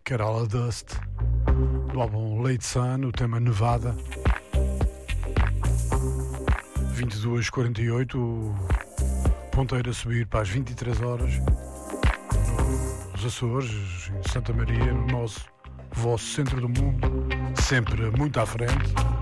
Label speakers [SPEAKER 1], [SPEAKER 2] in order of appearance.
[SPEAKER 1] Kerala Dust, do álbum Late Sun, o tema Nevada. 22h48, ponteiro a subir para as 23 horas, nos Açores, em Santa Maria, no nosso vosso centro do mundo, sempre muito à frente.